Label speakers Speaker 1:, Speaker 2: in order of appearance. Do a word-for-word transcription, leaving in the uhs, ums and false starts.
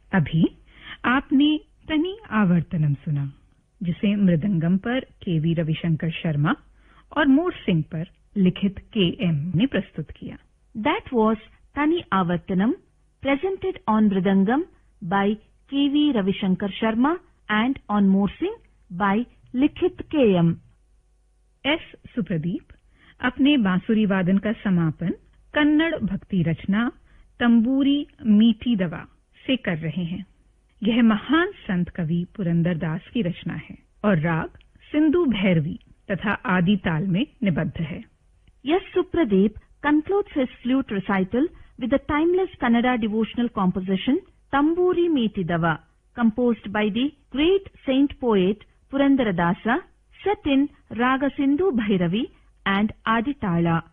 Speaker 1: अभी आपने तनी आवर्तनम सुना, जिसे मृदंगम पर केवी रविशंकर शर्मा और मोरसिंह पर लिखित के एम ने प्रस्तुत किया।
Speaker 2: That was Tani Avartanam, presented on Mridangam by K V Ravishankar Sharma and on Morsing by Likhit K M.
Speaker 1: S सुप्रदीप अपने बांसुरी वादन का समापन कन्नड़ भक्ति रचना तंबूरी मीठी दवा से कर रहे हैं। यह महान संत कवि पुरंदरदास की रचना है और राग सिंधु भैरवी तथा आदि ताल में निबद्ध है।
Speaker 2: Yes, Supradeep concludes his flute recital with the timeless Kannada devotional composition Tamburi Meeti Dava, composed by the great saint poet Purandaradasa, set in Raga Sindhu Bhairavi and Adi Tala.